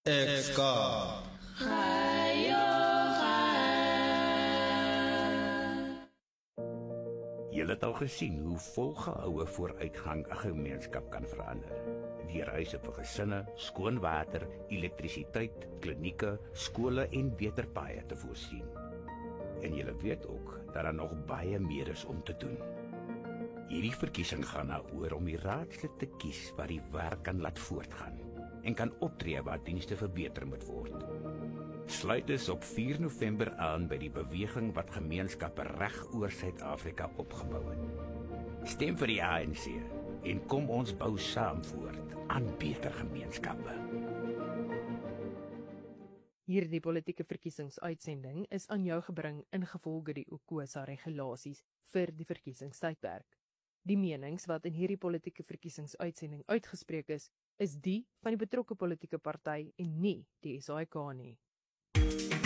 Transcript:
Eka. Jy het al gesien hoe volgehoue vooruitgang 'n gemeenskap kan verander. Die reise vir gesinne, skoon water, elektrisiteit, klinieke, skole en beter paaie te voorsien. En jy weet ook dat daar nog baie meer is om te doen. Hierdie verkiesing gaan daaroor om die raadslid te kies wat die werk kan laat voortgaan en kan optree waar dienste verbeter moet word. Sluit dus op 4 November aan by die beweging wat gemeenskappe reg oor Suid-Afrika opgebou het. Stem vir die ANC en kom ons bou saam voort aan beter gemeenskappe. Hierdie politieke verkiesingsuitsending is aan jou gebring ingevolge die UKOSA regulasies vir die verkiesingstydperk. Die menings wat in hierdie politieke verkiesingsuitsending uitgespreek is die van die betrokke politieke party en nie die SAIK nie.